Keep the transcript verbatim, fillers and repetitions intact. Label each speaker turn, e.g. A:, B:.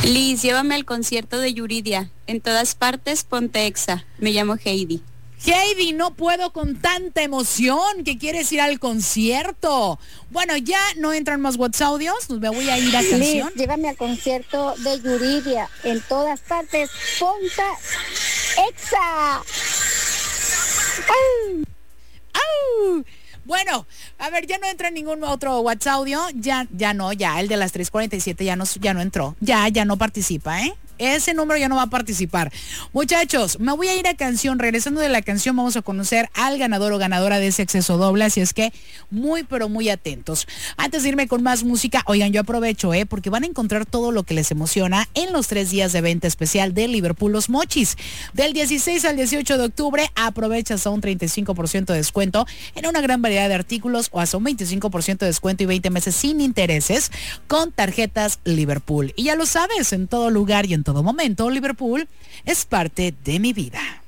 A: Liz, llévame al concierto de Yuridia. En todas partes, ponte Exa. Me llamo Heidi.
B: Heidi, no puedo con tanta emoción que quieres ir al concierto. Bueno, ya no entran más WhatsApp audios, me voy a ir a canción.
C: Liz, llévame al concierto de Yuridia. En todas partes, ponte Exa.
B: ¡Au! ¡Au! Bueno, a ver, ya no entra ningún otro WhatsApp audio, ya, ya no, ya, el de las tres cuarenta y siete ya no, ya no entró, ya, ya no participa, ¿eh? Ese número ya no va a participar. Muchachos, me voy a ir a canción. Regresando de la canción vamos a conocer al ganador o ganadora de ese acceso doble, así es que muy pero muy atentos. Antes de irme con más música, oigan, yo aprovecho, ¿eh? porque van a encontrar todo lo que les emociona en los tres días de venta especial de Liverpool Los Mochis. Del dieciséis al dieciocho de octubre, aprovecha hasta un treinta y cinco por ciento de descuento en una gran variedad de artículos o hasta un veinticinco por ciento de descuento y veinte meses sin intereses con tarjetas Liverpool. Y ya lo sabes, en todo lugar y en todo momento, Liverpool es parte de mi vida.